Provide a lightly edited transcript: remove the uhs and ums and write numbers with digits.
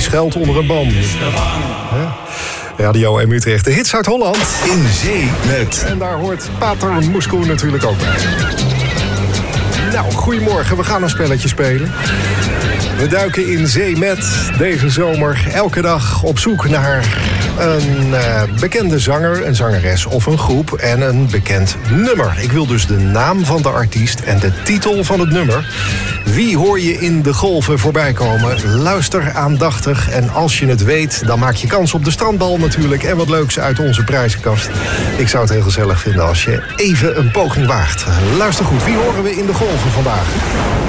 schuilt onder een boom. Radio M Utrecht, de hits uit Holland. In zee met... En daar hoort Pater Moeskoe natuurlijk ook bij. Nou, goedemorgen, we gaan een spelletje spelen. We duiken in zee met deze zomer elke dag op zoek naar een bekende zanger, een zangeres of een groep en een bekend nummer. Ik wil dus de naam van de artiest en de titel van het nummer. Wie hoor je in de golven voorbij komen? Luister aandachtig en als je het weet, dan maak je kans op de strandbal natuurlijk en wat leuks uit onze prijzenkast. Ik zou het heel gezellig vinden als je even een poging waagt. Luister goed, wie horen we in de golven vandaag?